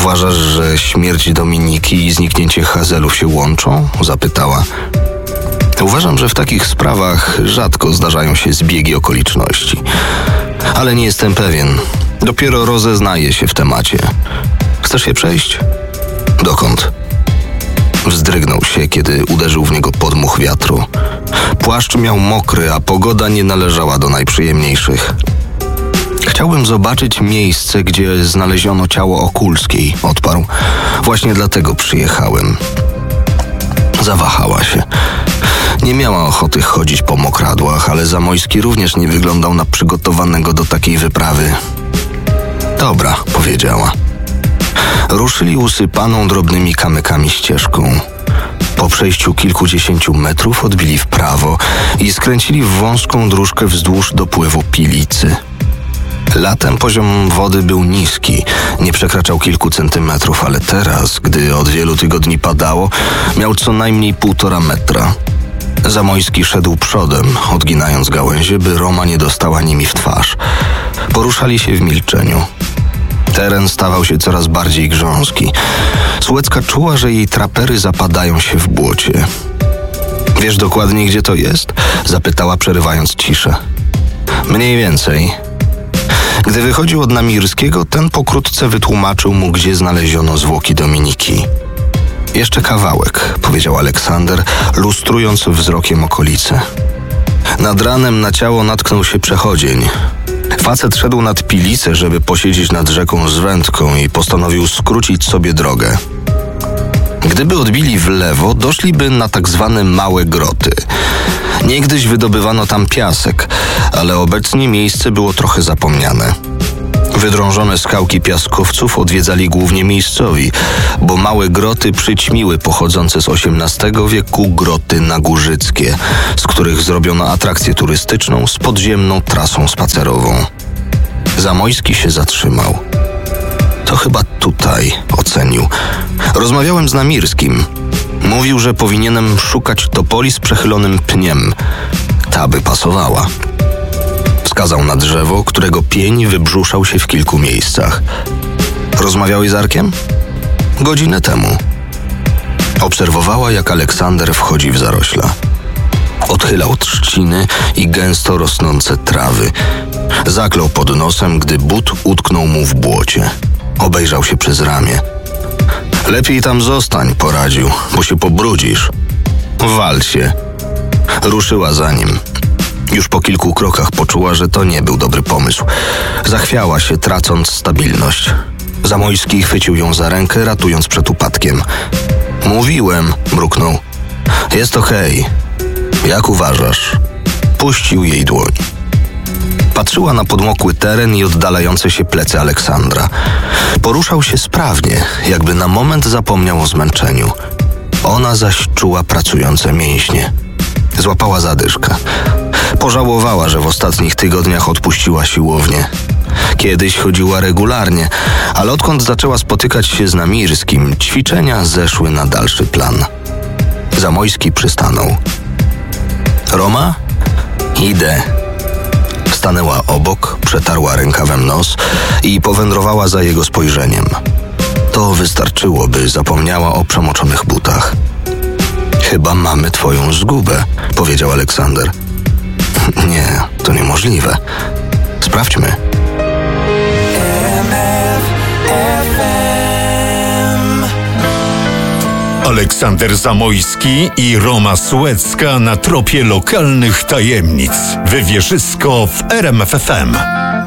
Uważasz, że śmierć Dominiki i zniknięcie Hazelów się łączą? Zapytała. Uważam, że w takich sprawach rzadko zdarzają się zbiegi okoliczności. Ale nie jestem pewien. Dopiero rozeznaję się w temacie. Chcesz się przejść? Dokąd? Wzdrygnął się, kiedy uderzył w niego podmuch wiatru. Płaszcz miał mokry, a pogoda nie należała do najprzyjemniejszych. Chciałbym zobaczyć miejsce, gdzie znaleziono ciało Okulskiej, odparł. Właśnie dlatego przyjechałem. Zawahała się. Nie miała ochoty chodzić po mokradłach, ale Zamojski również nie wyglądał na przygotowanego do takiej wyprawy. Dobra, powiedziała. Ruszyli usypaną drobnymi kamykami ścieżką. Po przejściu kilkudziesięciu metrów odbili w prawo i skręcili w wąską dróżkę wzdłuż dopływu Pilicy. Latem poziom wody był niski, nie przekraczał kilku centymetrów, ale teraz, gdy od wielu tygodni padało, miał co najmniej 1,5 metra. Zamojski szedł przodem, odginając gałęzie, by Roma nie dostała nimi w twarz. Poruszali się w milczeniu. Teren stawał się coraz bardziej grząski. Słuecka czuła, że jej trapery zapadają się w błocie. Wiesz dokładnie, gdzie to jest? Zapytała, przerywając ciszę. Mniej więcej. Gdy wychodził od Namirskiego, ten pokrótce wytłumaczył mu, gdzie znaleziono zwłoki Dominiki. Jeszcze kawałek, powiedział Aleksander, lustrując wzrokiem okolice. Nad ranem na ciało natknął się przechodzień. Facet szedł nad Pilicę, żeby posiedzieć nad rzeką z wędką i postanowił skrócić sobie drogę. Gdyby odbili w lewo, doszliby na tak zwane małe groty. Niegdyś wydobywano tam piasek, ale obecnie miejsce było trochę zapomniane. Wydrążone skałki piaskowców odwiedzali głównie miejscowi, bo małe groty przyćmiły pochodzące z XVIII wieku groty nagórzyckie, z których zrobiono atrakcję turystyczną z podziemną trasą spacerową. Zamojski się zatrzymał. To chyba tutaj, ocenił. Rozmawiałem z Namirskim. Mówił, że powinienem szukać topoli z przechylonym pniem. Ta by pasowała. Wskazał na drzewo, którego pień wybrzuszał się w kilku miejscach. Rozmawiałeś z Arkiem? Godzinę temu. Obserwowała, jak Aleksander wchodzi w zarośla. Odchylał trzciny i gęsto rosnące trawy. Zaklął pod nosem, gdy but utknął mu w błocie. Obejrzał się przez ramię. Lepiej tam zostań, poradził, bo się pobrudzisz. Wal się. Ruszyła za nim. Już po kilku krokach poczuła, że to nie był dobry pomysł. Zachwiała się, tracąc stabilność. Zamojski chwycił ją za rękę, ratując przed upadkiem. Mówiłem, mruknął. Jest okej. Jak uważasz? Puścił jej dłoń. Patrzyła na podmokły teren i oddalające się plecy Aleksandra. Poruszał się sprawnie, jakby na moment zapomniał o zmęczeniu. Ona zaś czuła pracujące mięśnie. Złapała zadyszkę. Pożałowała, że w ostatnich tygodniach odpuściła siłownię. Kiedyś chodziła regularnie, ale odkąd zaczęła spotykać się z Namirskim, ćwiczenia zeszły na dalszy plan. Zamojski przystanął. Roma? Idę. Stanęła obok, przetarła rękawem nos i powędrowała za jego spojrzeniem. To wystarczyło, by zapomniała o przemoczonych butach. Chyba mamy twoją zgubę, powiedział Aleksander. Nie, to niemożliwe. Sprawdźmy. Aleksander Zamojski i Roma Słuecka na tropie lokalnych tajemnic. Wywierzysko w RMF FM.